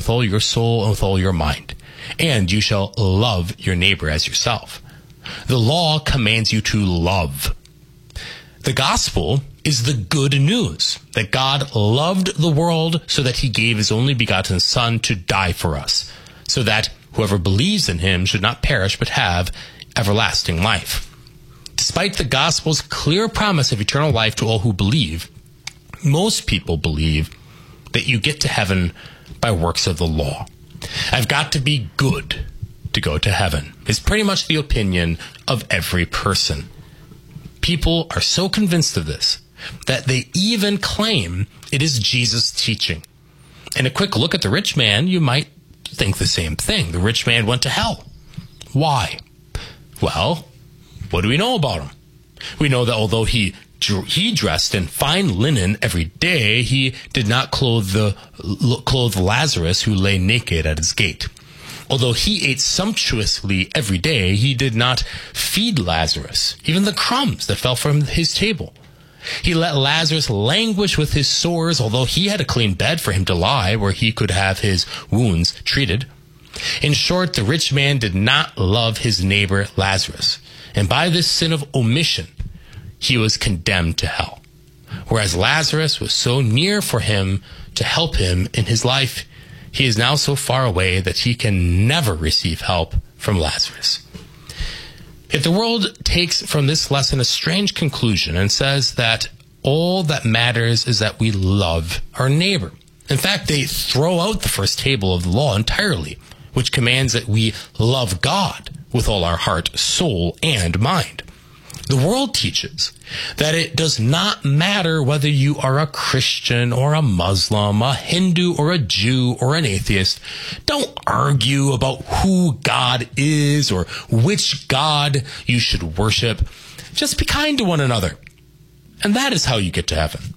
with all your soul and with all your mind. And you shall love your neighbor as yourself. The law commands you to love. The gospel is the good news that God loved the world so that he gave his only begotten Son to die for us, so that whoever believes in him should not perish but have everlasting life. Despite the gospel's clear promise of eternal life to all who believe, most people believe that you get to heaven by works of the law. I've got to be good to go to heaven is pretty much the opinion of every person. People are so convinced of this that they even claim it is Jesus' teaching. And a quick look at the rich man, you might think the same thing. The rich man went to hell. Why? Well, what do we know about him? We know that although he dressed in fine linen every day, he did not clothe Lazarus, who lay naked at his gate. Although he ate sumptuously every day, he did not feed Lazarus, even the crumbs that fell from his table. He let Lazarus languish with his sores, although he had a clean bed for him to lie where he could have his wounds treated. In short, the rich man did not love his neighbor Lazarus, and by this sin of omission, he was condemned to hell. Whereas Lazarus was so near for him to help him in his life, he is now so far away that he can never receive help from Lazarus. If the world takes from this lesson a strange conclusion and says that all that matters is that we love our neighbor. In fact, they throw out the first table of the law entirely, which commands that we love God with all our heart, soul, and mind. The world teaches that it does not matter whether you are a Christian or a Muslim, a Hindu or a Jew or an atheist. Don't argue about who God is or which God you should worship. Just be kind to one another. And that is how you get to heaven.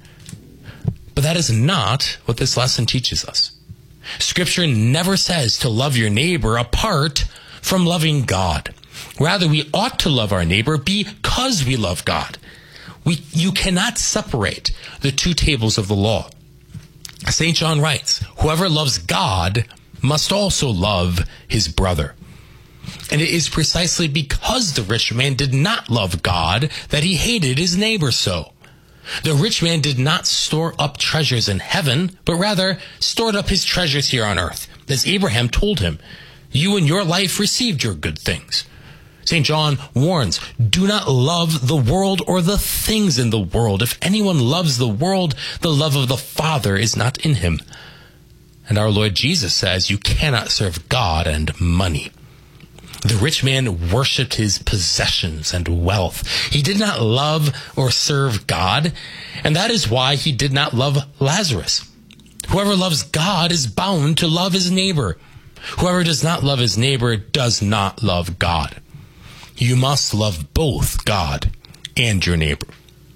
But that is not what this lesson teaches us. Scripture never says to love your neighbor apart from loving God. Rather, we ought to love our neighbor because we love God. You cannot separate the two tables of the law. St. John writes, whoever loves God must also love his brother. And it is precisely because the rich man did not love God that he hated his neighbor so. The rich man did not store up treasures in heaven, but rather stored up his treasures here on earth. As Abraham told him, you in your life received your good things. St. John warns, do not love the world or the things in the world. If anyone loves the world, the love of the Father is not in him. And our Lord Jesus says you cannot serve God and money. The rich man worshipped his possessions and wealth. He did not love or serve God, and that is why he did not love Lazarus. Whoever loves God is bound to love his neighbor. Whoever does not love his neighbor does not love God. You must love both God and your neighbor.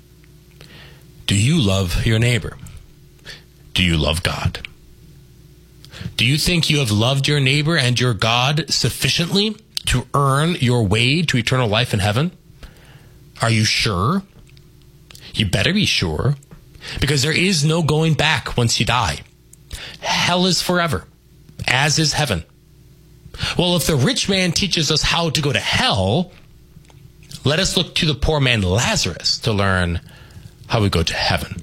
Do you love your neighbor? Do you love God? Do you think you have loved your neighbor and your God sufficiently to earn your way to eternal life in heaven? Are you sure? You better be sure, because there is no going back once you die. Hell is forever, as is heaven. Well, if the rich man teaches us how to go to hell, let us look to the poor man Lazarus to learn how we go to heaven.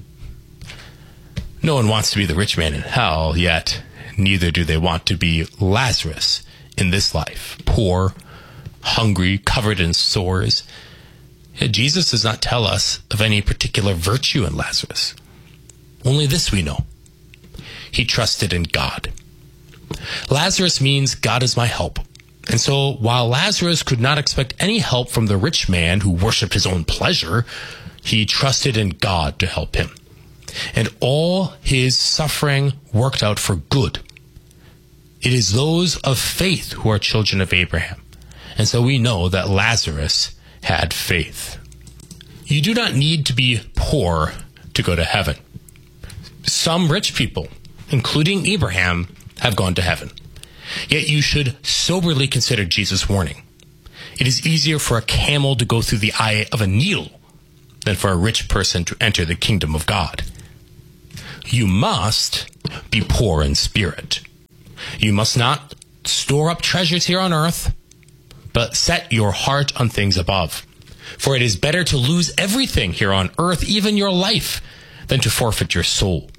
No one wants to be the rich man in hell, yet neither do they want to be Lazarus in this life, poor, hungry, covered in sores. Yet Jesus does not tell us of any particular virtue in Lazarus. Only this we know. He trusted in God. Lazarus means God is my help. And so while Lazarus could not expect any help from the rich man who worshipped his own pleasure, he trusted in God to help him. And all his suffering worked out for good. It is those of faith who are children of Abraham. And so we know that Lazarus had faith. You do not need to be poor to go to heaven. Some rich people, including Abraham, have gone to heaven. Yet you should soberly consider Jesus' warning. It is easier for a camel to go through the eye of a needle than for a rich person to enter the kingdom of God. You must be poor in spirit. You must not store up treasures here on earth, but set your heart on things above. For it is better to lose everything here on earth, even your life, than to forfeit your soul.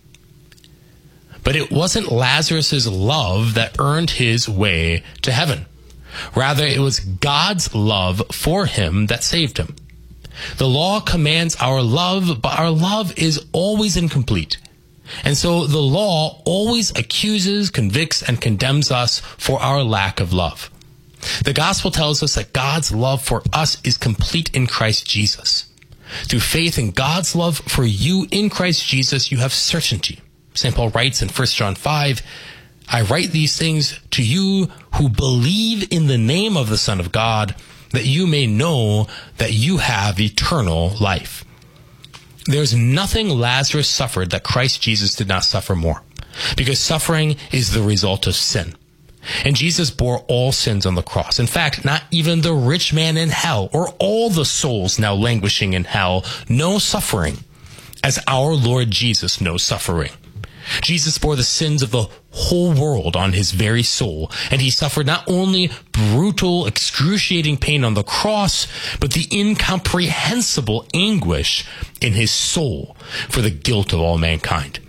But it wasn't Lazarus' love that earned his way to heaven. Rather, it was God's love for him that saved him. The law commands our love, but our love is always incomplete. And so the law always accuses, convicts, and condemns us for our lack of love. The gospel tells us that God's love for us is complete in Christ Jesus. Through faith in God's love for you in Christ Jesus, you have certainty. St. Paul writes in 1 John 5, I write these things to you who believe in the name of the Son of God, that you may know that you have eternal life. There's nothing Lazarus suffered that Christ Jesus did not suffer more, because suffering is the result of sin. And Jesus bore all sins on the cross. In fact, not even the rich man in hell, or all the souls now languishing in hell, know suffering, as our Lord Jesus knows suffering. Jesus bore the sins of the whole world on his very soul, and he suffered not only brutal, excruciating pain on the cross, but the incomprehensible anguish in his soul for the guilt of all mankind.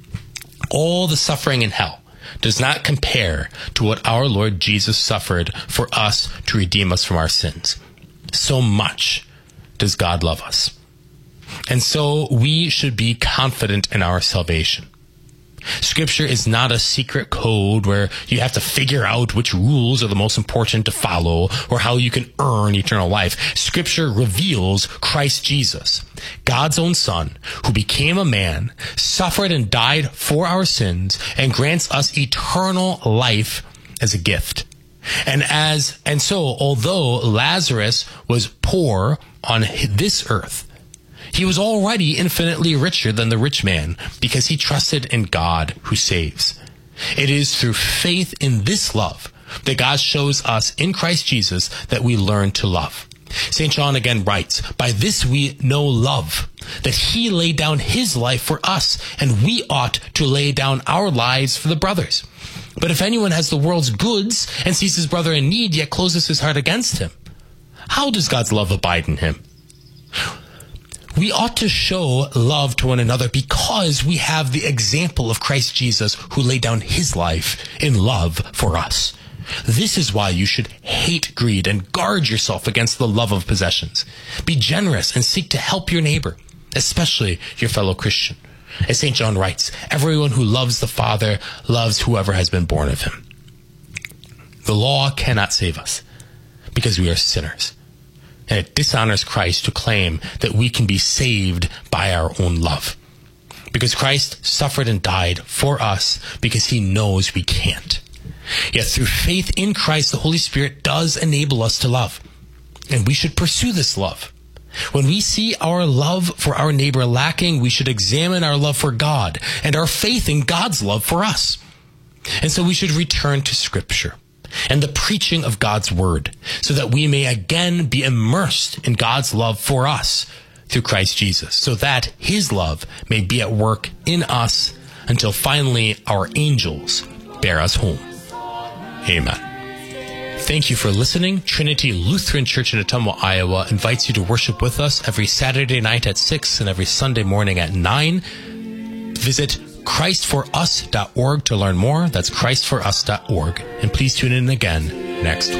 All the suffering in hell does not compare to what our Lord Jesus suffered for us to redeem us from our sins. So much does God love us. And so we should be confident in our salvation. Scripture is not a secret code where you have to figure out which rules are the most important to follow or how you can earn eternal life. Scripture reveals Christ Jesus, God's own Son, who became a man, suffered and died for our sins, and grants us eternal life as a gift. And so, although Lazarus was poor on this earth, he was already infinitely richer than the rich man because he trusted in God who saves. It is through faith in this love that God shows us in Christ Jesus that we learn to love. St. John again writes, by this we know love, that he laid down his life for us, and we ought to lay down our lives for the brothers. But if anyone has the world's goods and sees his brother in need, yet closes his heart against him, how does God's love abide in him? We ought to show love to one another because we have the example of Christ Jesus who laid down his life in love for us. This is why you should hate greed and guard yourself against the love of possessions. Be generous and seek to help your neighbor, especially your fellow Christian. As St. John writes, everyone who loves the Father loves whoever has been born of him. The law cannot save us because we are sinners. And it dishonors Christ to claim that we can be saved by our own love. Because Christ suffered and died for us because he knows we can't. Yet through faith in Christ, the Holy Spirit does enable us to love. And we should pursue this love. When we see our love for our neighbor lacking, we should examine our love for God and our faith in God's love for us. And so we should return to Scripture and the preaching of God's word, so that we may again be immersed in God's love for us through Christ Jesus, so that his love may be at work in us until finally our angels bear us home. Amen. Thank you for listening. Trinity Lutheran Church in Ottumwa, Iowa invites you to worship with us every Saturday night at 6 and every Sunday morning at 9. Visit ChristForUs.org to learn more. That's ChristForUs.org. And please tune in again next week.